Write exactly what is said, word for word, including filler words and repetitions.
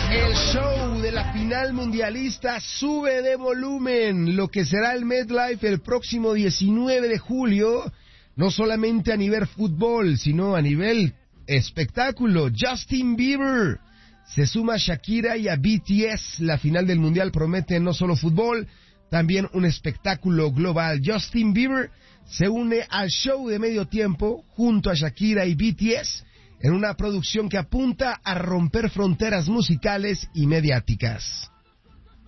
El show de la final mundialista sube de volumen, lo que será el MetLife el próximo diecinueve de julio, no solamente a nivel fútbol, sino a nivel espectáculo. Justin Bieber se suma a Shakira y a B T S. La final del mundial promete no solo fútbol, también un espectáculo global. Justin Bieber se une al show de medio tiempo junto a Shakira y B T S en una producción que apunta a romper fronteras musicales y mediáticas.